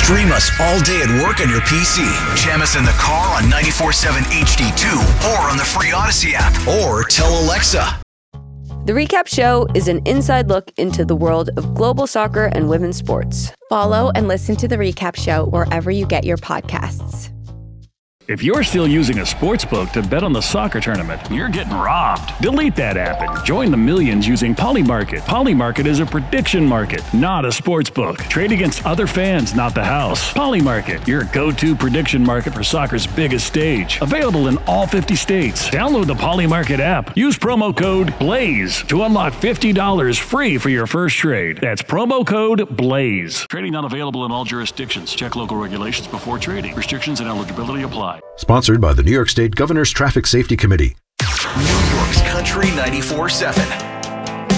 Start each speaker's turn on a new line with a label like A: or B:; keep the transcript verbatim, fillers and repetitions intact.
A: Stream us all day at work on your P C. Jam us in the car on ninety-four point seven H D two or on the free Odyssey app. Or tell Alexa.
B: The Recap Show is an inside look into the world of global soccer and women's sports.
C: Follow and listen to The Recap Show wherever you get your podcasts.
D: If you're still using a sportsbook to bet on the soccer tournament, you're getting robbed. Delete that app and join the millions using Polymarket. Polymarket is a prediction market, not a sportsbook. Trade against other fans, not the house. Polymarket, your go-to prediction market for soccer's biggest stage. Available in all fifty states. Download the Polymarket app. Use promo code BLAZE to unlock fifty dollars free for your first trade. That's promo code BLAZE. Trading not available in all jurisdictions. Check local regulations before trading. Restrictions and eligibility apply.
E: Sponsored by the New York State Governor's Traffic Safety Committee.
A: New York's Country ninety-four seven.